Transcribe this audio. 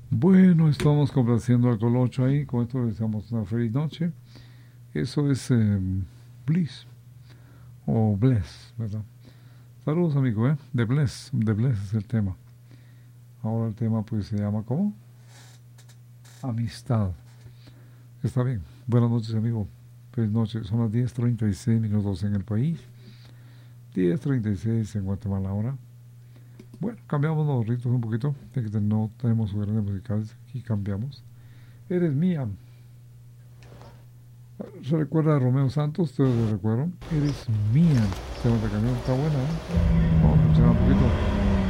Bueno, estamos complaciendo al Colocho ahí, con esto le deseamos una feliz noche. Eso es Bliss o Bless, ¿verdad? Saludos amigo, ¿eh? The Bless es el tema. Ahora el tema pues se llama ¿cómo? Amistad. Está bien. Buenas noches amigo. Feliz noche. Son las 10:36 en el país. 10:36 en Guatemala ahora. Bueno, cambiamos los ritmos un poquito, ya que no tenemos sugerencias musicales, aquí cambiamos. Eres mía. ¿Se recuerda a Romeo Santos? ¿Ustedes lo recuerdan? Eres mía. Tema de canción está buena, ¿eh? Vamos a escuchar un poquito.